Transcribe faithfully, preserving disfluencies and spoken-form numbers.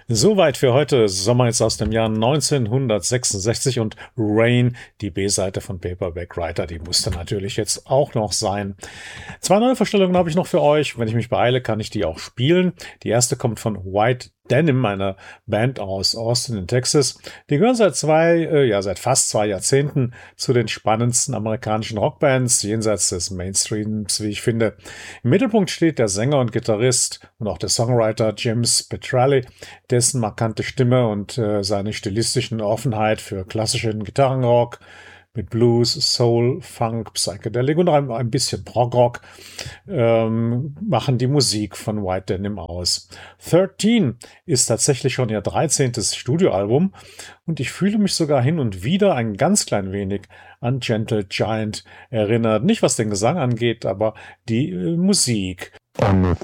Soweit für heute. Sommerhits aus dem Jahr neunzehnhundertsechsundsechzig und Rain, die B-Seite von Paperback Writer, die musste natürlich jetzt auch noch sein. Zwei neue Vorstellungen habe ich noch für euch. Wenn ich mich beeile, kann ich die auch spielen. Die erste kommt von White Denim, einer Band aus Austin in Texas. Die gehören seit zwei, äh, ja, seit fast zwei Jahrzehnten zu den spannendsten amerikanischen Rockbands, jenseits des Mainstreams, wie ich finde. Im Mittelpunkt steht der Sänger und Gitarrist und auch der Songwriter James Petrelli, dessen markante Stimme und äh, seine stilistischen Offenheit für klassischen Gitarrenrock mit Blues, Soul, Funk, Psychedelic und ein, ein bisschen Prog-Rock ähm, machen die Musik von White Denim aus. dreizehn ist tatsächlich schon ihr dreizehntes Studioalbum und ich fühle mich sogar hin und wieder ein ganz klein wenig an Gentle Giant erinnert. Nicht was den Gesang angeht, aber die äh, Musik. On the